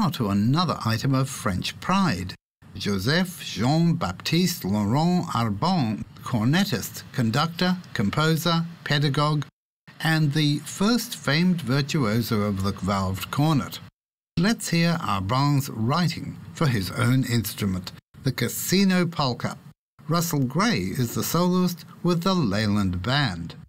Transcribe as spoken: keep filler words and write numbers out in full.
now to another item of French pride. Joseph Jean-Baptiste Laurent Arbon, cornetist, conductor, composer, pedagogue, and the first famed virtuoso of the valved cornet. Let's hear Arbon's writing for his own instrument, the Casino Polka. Russell Gray is the soloist with the Leyland Band.